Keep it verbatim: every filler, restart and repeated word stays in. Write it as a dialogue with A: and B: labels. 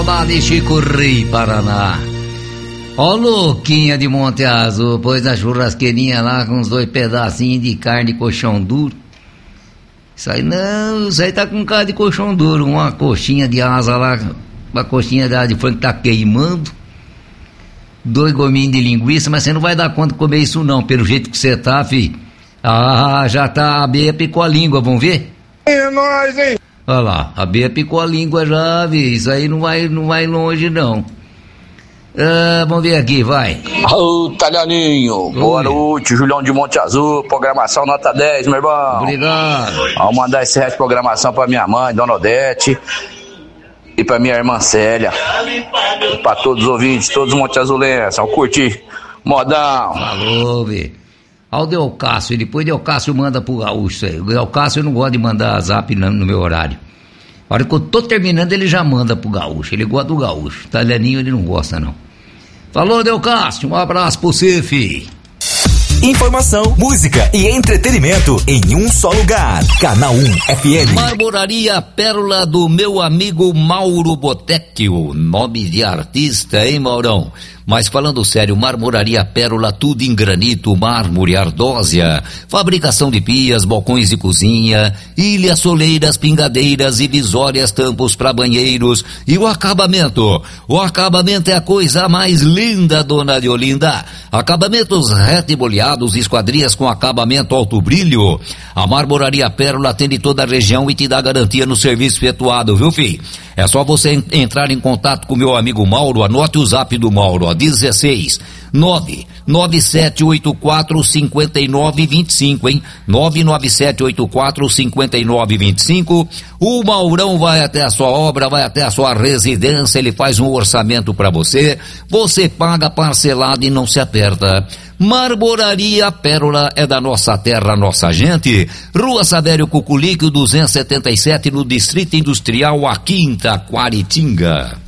A: Lá de Chico Rei, Paraná. Ó, louquinha de Monte Azul, pôs na churrasqueirinha lá com uns dois pedacinhos de carne de colchão duro. Isso aí não, isso aí tá com cara de colchão duro, uma coxinha de asa lá, uma coxinha de asa de frango que tá queimando, dois gominhos de linguiça, mas você não vai dar conta de comer isso não, pelo jeito que você tá, fi. Ah, já tá, a Beia picou a língua, vamos ver?
B: É nóis, hein?
A: Olha lá, a Beia picou a língua já, vi, isso aí não vai, não vai longe não. Ah, vamos ver aqui, vai.
C: Ô, Talhaninho, boa noite, Julião de Monte Azul, programação nota dez, meu irmão.
A: Obrigado.
C: Vou mandar esse resto de programação pra minha mãe, Dona Odete, e pra minha irmã Célia, e pra todos os ouvintes, todos os Monte Azulenses, vamos curtir, modão.
A: Falou, velho. Olha o Delcácio, depois Delcácio manda pro Gaúcho aí. O Delcácio não gosta de mandar zap no, no meu horário. A hora que eu tô terminando, ele já manda pro Gaúcho. Ele gosta do Gaúcho. Talhaninho ele não gosta, não. Falou, Delcácio. Um abraço pro você, fi.
D: Informação, música e entretenimento em um só lugar. Canal um F M.
A: Marmoraria Pérola do meu amigo Mauro Botecchio. Nome de artista, hein, Maurão? Mas falando sério, Marmoraria Pérola, tudo em granito, mármore, ardósia, fabricação de pias, balcões de cozinha, ilhas, soleiras, pingadeiras e visórias, tampos para banheiros e o acabamento. O acabamento é a coisa mais linda, dona Deolinda. Acabamentos retiboleados, esquadrias com acabamento alto brilho. A Marmoraria Pérola atende toda a região e te dá garantia no serviço efetuado, viu, filho? É só você entrar em contato com meu amigo Mauro, anote o zap do Mauro, ó, dezesseis nove nove sete oito quatro cinco nove dois cinco, hein? nove nove sete oito quatro cinco nove dois cinco. O Maurão vai até a sua obra, vai até a sua residência, ele faz um orçamento para você, você paga parcelado e não se aperta. Marmoraria Pérola é da nossa terra, nossa gente. Rua Savério Cuculique, duzentos e setenta e sete, no Distrito Industrial, aqui em Taquaritinga.